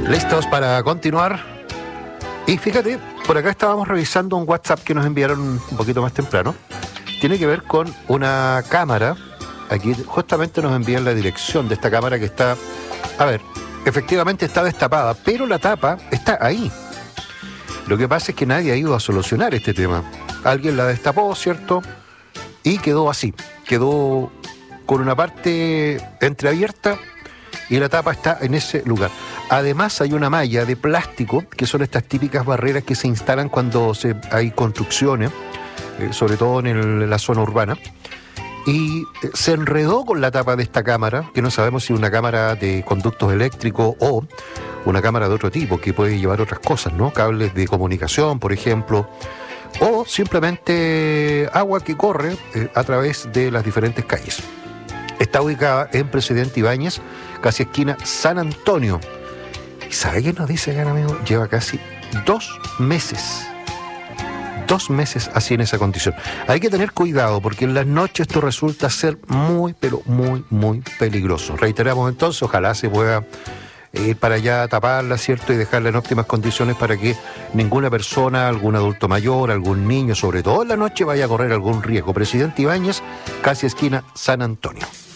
¿Listos para continuar? Y fíjate, por acá estábamos revisando un WhatsApp que nos enviaron un poquito más temprano. Tiene que ver con una cámara. Aquí justamente nos envían la dirección de esta cámara que está... A ver, efectivamente está destapada, pero la tapa está ahí. Lo que pasa es que nadie ha ido a solucionar este tema. Alguien la destapó, ¿cierto? Y quedó así. Quedó con una parte entreabierta y la tapa está en ese lugar. Además hay una malla de plástico, que son estas típicas barreras que se instalan cuando hay construcciones, sobre todo en la zona urbana, y se enredó con la tapa de esta cámara, que no sabemos si es una cámara de conductos eléctricos o una cámara de otro tipo, que puede llevar otras cosas, ¿no? Cables de comunicación, por ejemplo, o simplemente agua que corre a través de las diferentes calles. Está ubicada en Presidente Ibáñez, casi esquina San Antonio. ¿Y sabe qué nos dice acá, amigo? Lleva casi 2 meses. 2 meses así en esa condición. Hay que tener cuidado porque en las noches esto resulta ser muy, pero muy, muy peligroso. Reiteramos entonces, ojalá se pueda ir para allá, taparla, ¿cierto? Y dejarla en óptimas condiciones para que ninguna persona, algún adulto mayor, algún niño, sobre todo en la noche, vaya a correr algún riesgo. Presidente Ibáñez, casi esquina San Antonio.